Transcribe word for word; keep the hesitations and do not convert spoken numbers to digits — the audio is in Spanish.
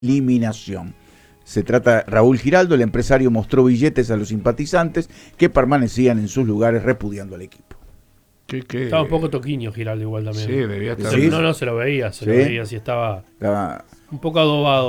eliminación. Se trata de Raúl Giraldo, el empresario mostró billetes a los simpatizantes que permanecían en sus lugares repudiando al equipo. ¿Qué, qué? Estaba un poco toquiño Giraldo igual también. Sí, debía estar. Se, no, no se lo veía, se ¿Sí? lo veía si estaba, Estaba un poco adobado.